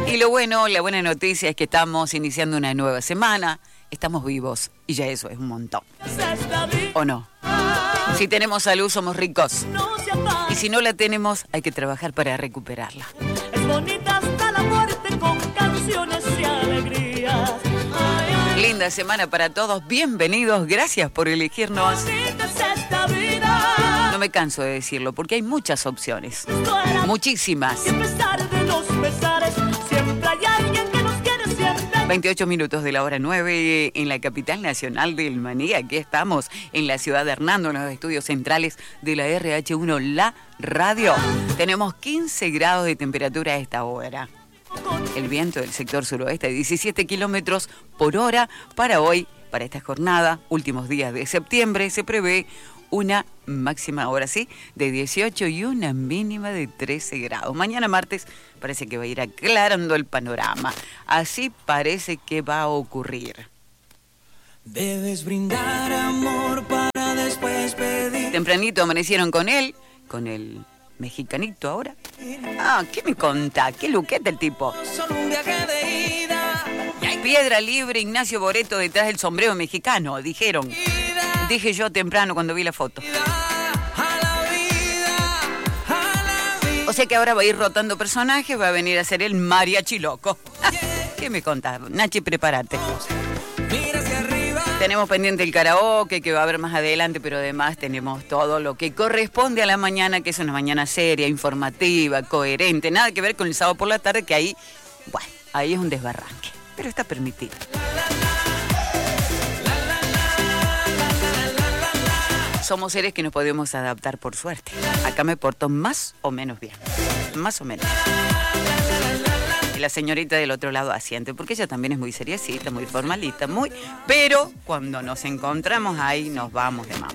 Y la buena noticia es que estamos iniciando una nueva semana. Estamos vivos y ya eso es un montón. ¿O no? Si tenemos salud somos ricos. Y si no la tenemos hay que trabajar para recuperarla. Es bonita hasta la muerte con canciones y alegrías. Linda semana para todos. Bienvenidos. Gracias por elegirnos. No me canso de decirlo porque hay muchas opciones. Muchísimas. 28 minutos de la hora 9 en la capital nacional del Maní. Aquí estamos en la ciudad de Hernando, en los estudios centrales de la RH1, la radio. Tenemos 15 grados de temperatura a esta hora. El viento del sector suroeste, 17 kilómetros por hora. Para hoy, para esta jornada, últimos días de septiembre, se prevé una máxima, ahora sí, de 18 y una mínima de 13 grados. Mañana martes parece que va a ir aclarando el panorama. Así parece que va a ocurrir. Debes brindar amor para después pedir. Tempranito amanecieron con él, con el mexicanito ahora. Ah, ¿qué me contá? ¿Qué luquete el tipo? Solo un viaje de ida. Piedra libre, Ignacio Boreto detrás del sombrero mexicano, dijeron. Dije yo temprano cuando vi la foto. O sea que ahora va a ir rotando personajes, va a venir a ser el mariachi loco. ¿Qué me contás? Nachi, prepárate. Tenemos pendiente el karaoke que va a haber más adelante, pero además tenemos todo lo que corresponde a la mañana, que es una mañana seria, informativa, coherente, nada que ver con el sábado por la tarde, que ahí, bueno, ahí es un desbarranque, pero está permitido. Somos seres que nos podemos adaptar por suerte. Acá me porto más o menos bien. Más o menos. Y la señorita del otro lado asiente, porque ella también es muy seriecita, muy formalita, muy... Pero cuando nos encontramos ahí nos vamos de mamá.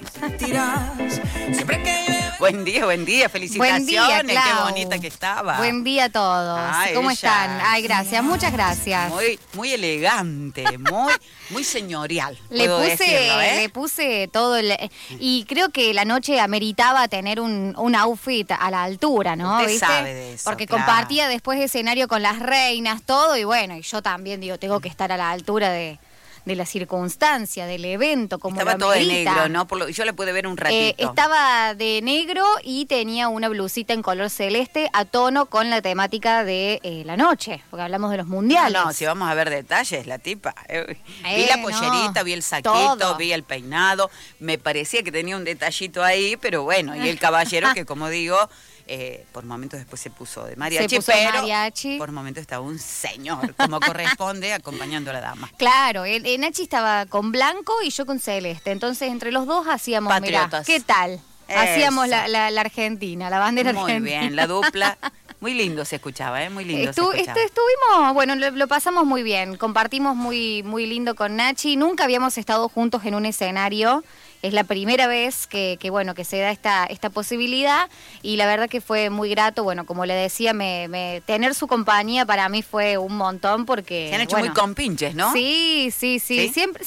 Buen día, felicitaciones. Buen día, Clau. Qué bonita que estaba. Buen día a todos. Ay, ¿Cómo ella. están? Ay, gracias, muchas gracias. Muy elegante, muy señorial. Le puedo puse todo y creo que la noche ameritaba tener un outfit a la altura, ¿no? Usted ¿Viste? sabe de eso, porque claro. compartía después escenario con las reinas, todo, y bueno, y yo también digo, tengo que estar a la altura de la circunstancia, del evento, como Estaba lo todo de amerita. negro, ¿no? Yo la pude ver un ratito. Estaba de negro y tenía una blusita en color celeste a tono con la temática de la noche, porque hablamos de los mundiales. No, si vamos a ver detalles, la tipa. Vi la pollerita, no, vi el saquito, todo. vi el peinado. Me parecía que tenía un detallito ahí, pero bueno, y el caballero que, como digo, por momentos después se puso de mariachi, pero mariachi. Por momentos estaba un señor, como corresponde, acompañando a la dama. Claro, Nachi estaba con blanco y yo con celeste, entonces entre los dos hacíamos, mirá, Patriotas. ¿qué tal? Hacíamos Eso. la Argentina, la bandera Muy argentina. bien, la dupla. Muy lindo se escuchaba, muy lindo se escuchaba. Estuvimos, bueno, lo pasamos muy bien, compartimos muy lindo con Nachi, nunca habíamos estado juntos en un escenario. Es la primera vez que se da esta posibilidad y la verdad que fue muy grato. Bueno, como le decía, tener su compañía para mí fue un montón porque... Se han hecho muy compinches, ¿no? Sí. Siempre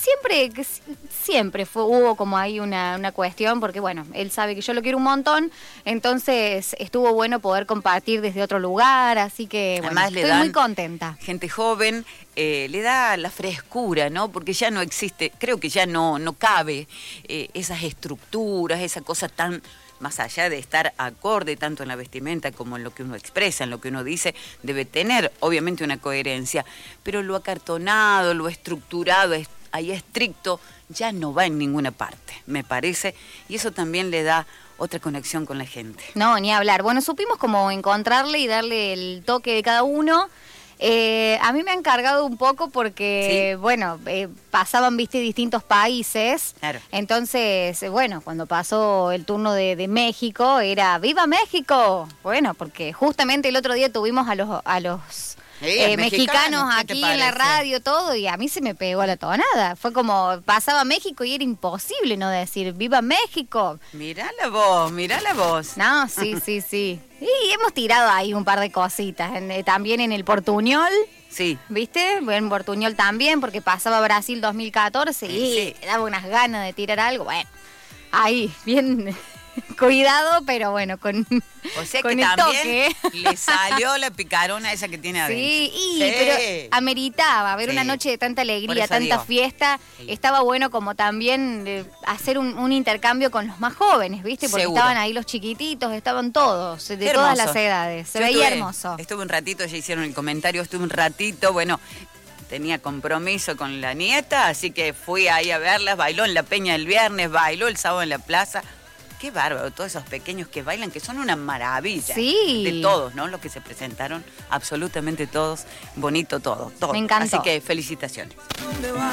hubo como ahí una cuestión porque, bueno, él sabe que yo lo quiero un montón, entonces estuvo bueno poder compartir desde otro lugar, así que, bueno, Además, estoy muy contenta. Gente joven, le da la frescura, ¿no? Porque ya no existe, creo que ya no cabe esas estructuras, esa cosa tan, más allá de estar acorde tanto en la vestimenta como en lo que uno expresa, en lo que uno dice, debe tener obviamente una coherencia, pero lo acartonado, lo estructurado, ahí estricto, ya no va en ninguna parte, me parece, y eso también le da otra conexión con la gente. No, ni hablar. Bueno, supimos cómo encontrarle y darle el toque de cada uno. A mí me han cargado un poco porque, ¿sí? Bueno, pasaban, viste, distintos países. Claro. Entonces, bueno, cuando pasó el turno de México, era ¡Viva México! Bueno, porque justamente el otro día tuvimos a los mexicanos aquí en la radio, todo, y a mí se me pegó la tonada. Fue como, pasaba México y era imposible no decir ¡Viva México! Mirá la voz. No, sí. Y hemos tirado ahí un par de cositas, también en el portuñol. Sí. ¿Viste? En portuñol también, porque pasaba Brasil 2014 y Sí. daba unas ganas de tirar algo. Bueno, ahí, bien cuidado, pero bueno, con O sea con que el también toque. le salió la picarona esa que tiene adentro. Sí, pero ameritaba ver Sí. una noche de tanta Por alegría, eso tanta digo. fiesta. Sí. Estaba bueno como también hacer un intercambio con los más jóvenes, ¿viste? Porque Seguro. estaban ahí los chiquititos, estaban todos, de Qué todas hermoso. las edades. Se Yo veía estuve- hermoso. Estuve un ratito, ya hicieron el comentario, estuve un ratito, bueno, tenía compromiso con la nieta, así que fui ahí a verlas, bailó en la Peña el viernes, bailó el sábado en la plaza. Qué bárbaro, todos esos pequeños que bailan, que son una maravilla. Sí. De todos, ¿no? Los que se presentaron, absolutamente todos, bonito todo, todo. Me encantó. Así que felicitaciones. ¿Dónde vas?